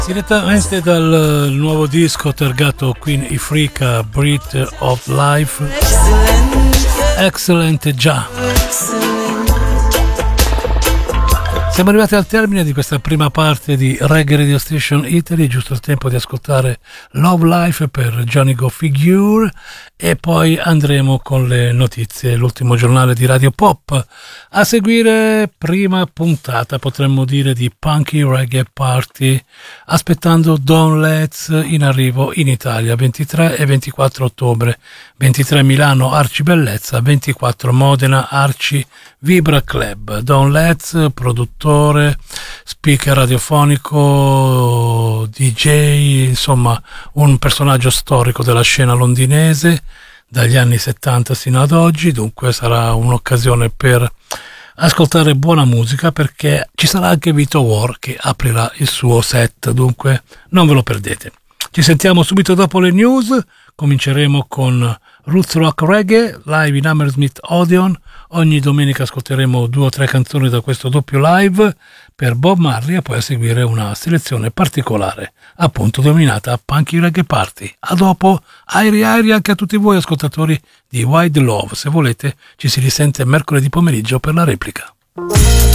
Direttamente dal nuovo disco targato Queen Ifrica, Breath of Life. Excellent già. Siamo arrivati al termine di questa prima parte di Reggae Radio Station Italy, giusto il tempo di ascoltare Love Life per Johnny Go Figure e poi andremo con le notizie, l'ultimo giornale di Radio Pop. A seguire, prima puntata, potremmo dire, di Punky Reggae Party, aspettando Don Letts in arrivo in Italia, 23 e 24 ottobre, 23 Milano Arci Bellezza, 24 Modena Arci Vibra Club. Don Letts, produttore, speaker radiofonico, DJ, insomma un personaggio storico della scena londinese dagli anni 70 sino ad oggi, dunque sarà un'occasione per ascoltare buona musica, perché ci sarà anche Vito War che aprirà il suo set, dunque non ve lo perdete. Ci sentiamo subito dopo le news, cominceremo con Roots Rock Reggae live in Hammersmith Odeon. Ogni domenica ascolteremo 2 o 3 canzoni da questo doppio live per Bob Marley e poi a seguire una selezione particolare, appunto dominata Punky Reggae Party. A dopo, airi anche a tutti voi ascoltatori di Wide Love. Se volete ci si risente mercoledì pomeriggio per la replica.